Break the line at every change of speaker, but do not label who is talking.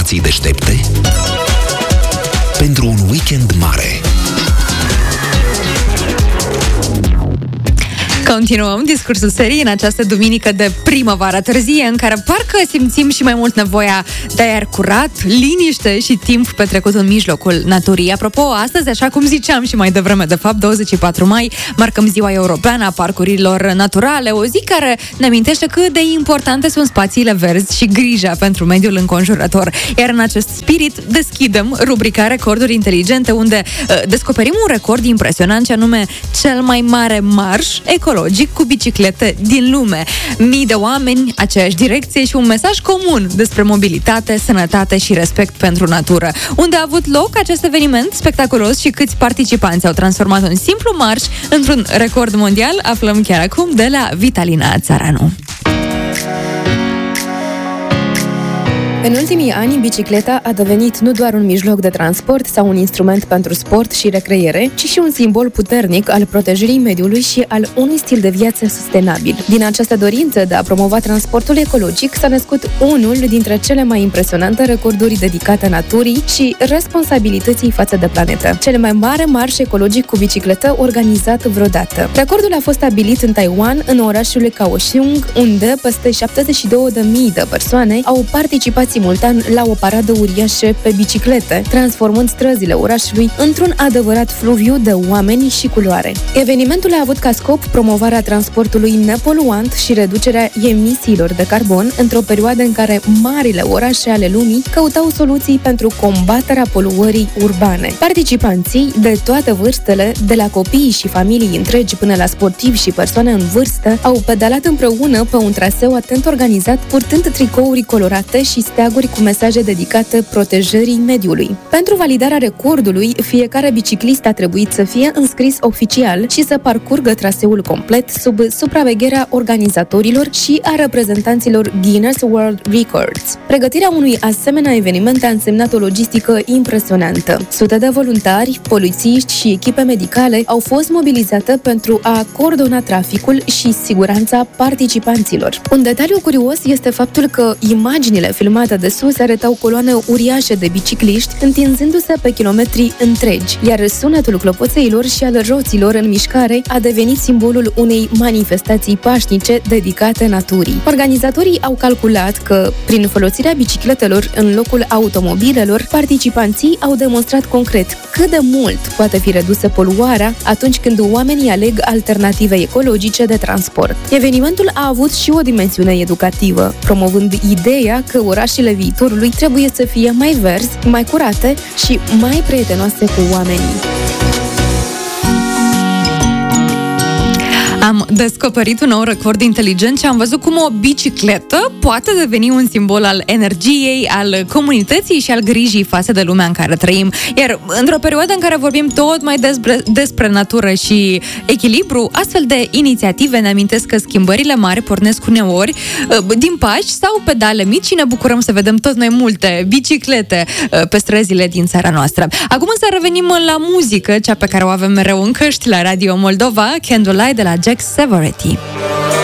informații deștepte pentru un weekend mare.
Continuăm discursul serii în această duminică de primăvară târzie, în care parcă simțim și mai mult nevoia de aer curat, liniște și timp petrecut în mijlocul naturii. Apropo, astăzi, așa cum ziceam și mai devreme, de fapt, 24 mai, marcăm Ziua Europeană a Parcurilor Naturale, o zi care ne amintește cât de importante sunt spațiile verzi și grija pentru mediul înconjurător. Iar în acest spirit deschidem rubrica Recorduri Inteligente, unde descoperim un record impresionant, ce anume cel mai mare marș ecologic cu biciclete din lume. Mii de oameni, aceeași direcție și un mesaj comun despre mobilitate, sănătate și respect pentru natură. Unde a avut loc acest eveniment spectaculos și câți participanți au transformat un simplu marș într-un record mondial, aflăm chiar acum de la Vitalina Țaranu.
În ultimii ani, bicicleta a devenit nu doar un mijloc de transport sau un instrument pentru sport și recreere, ci și un simbol puternic al protejării mediului și al unui stil de viață sustenabil. Din această dorință de a promova transportul ecologic s-a născut unul dintre cele mai impresionante recorduri dedicate naturii și responsabilității față de planetă. Cel mai mare marș ecologic cu bicicletă organizat vreodată. Recordul a fost stabilit în Taiwan, în orașul Kaohsiung, unde peste 72.000 de persoane au participat simultan la o paradă uriașă pe biciclete, transformând străzile orașului într-un adevărat fluviu de oameni și culoare. Evenimentul a avut ca scop promovarea transportului nepoluant și reducerea emisiilor de carbon într-o perioadă în care marile orașe ale lumii căutau soluții pentru combaterea poluării urbane. Participanții de toate vârstele, de la copii și familii întregi până la sportivi și persoane în vârstă, au pedalat împreună pe un traseu atent organizat, purtând tricouri colorate și steaguri cu mesaje dedicate protejării mediului. Pentru validarea recordului, fiecare biciclist a trebuit să fie înscris oficial și să parcurgă traseul complet sub supravegherea organizatorilor și a reprezentanților Guinness World Records. Pregătirea unui asemenea eveniment a însemnat o logistică impresionantă. Sute de voluntari, polițiști și echipe medicale au fost mobilizate pentru a coordona traficul și siguranța participanților. Un detaliu curios este faptul că imaginile filmate de sus arătau coloane uriașe de bicicliști întinzându-se pe kilometri întregi, iar sunetul clopoțeilor și al roților în mișcare a devenit simbolul unei manifestații pașnice dedicate naturii. Organizatorii au calculat că, prin folosirea bicicletelor în locul automobilelor, participanții au demonstrat concret cât de mult poate fi redusă poluarea atunci când oamenii aleg alternative ecologice de transport. Evenimentul a avut și o dimensiune educativă, promovând ideea că orașele viitorului trebuie să fie mai verzi, mai curate și mai prietenoase cu oamenii.
Am descoperit un nou record inteligent și am văzut cum o bicicletă poate deveni un simbol al energiei, al comunității și al grijii față de lumea în care trăim. Iar într-o perioadă în care vorbim tot mai despre natură și echilibru, astfel de inițiative ne amintesc că schimbările mari pornesc uneori din pași sau pedale mici și ne bucurăm să vedem tot mai multe biciclete pe străzile din țara noastră. Acum însă revenim la muzică, cea pe care o avem mereu în căști la Radio Moldova, Candlelight de la Jack Severity.